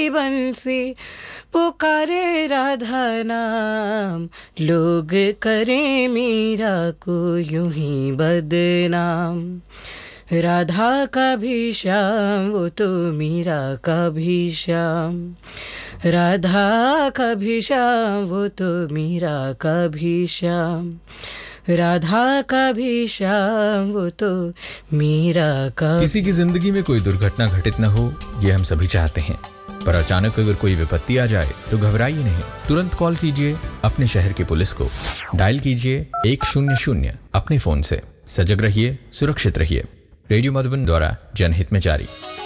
बंसी पुकारे राधा नाम, लोग करें मीरा को यूं ही बदनाम। राधा का भी श्याम वो तो मीरा का भी श्याम, राधा का भी श्याम वो तो मीरा का भी श्याम, राधा का भी श्याम वो तो मीरा का। किसी की जिंदगी में कोई दुर्घटना घटित न हो ये हम सभी चाहते हैं, पर अचानक अगर कोई विपत्ति आ जाए तो घबराइए नहीं, तुरंत कॉल कीजिए अपने शहर की पुलिस को। डायल कीजिए 100 अपने फोन से। सजग रहिए, सुरक्षित रहिए। रेडियो मधुबन द्वारा जनहित में जारी।